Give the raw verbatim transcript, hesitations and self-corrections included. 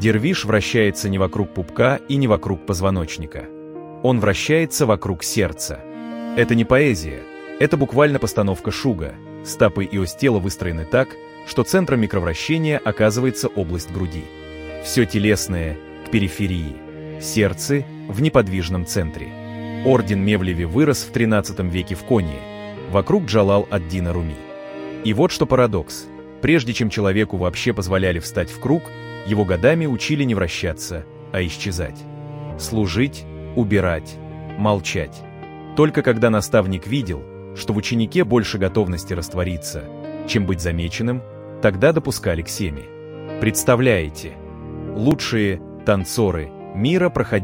Дервиш вращается не вокруг пупка и не вокруг позвоночника. Он вращается вокруг сердца. Это не поэзия, это буквально постановка шуга. Стопы и ось тела выстроены так, что центром микровращения оказывается область груди. Все телесное к периферии, сердце в неподвижном центре. Орден Мевлеви вырос в тринадцатом веке в Конии, вокруг Джалал ад-Дина Руми. И вот что парадокс. Прежде чем человеку вообще позволяли встать в круг, его годами учили не вращаться, а исчезать. Служить, убирать, молчать. Только когда наставник видел, что в ученике больше готовности раствориться, чем быть замеченным, тогда допускали к семье. Представляете, лучшие танцоры мира проходили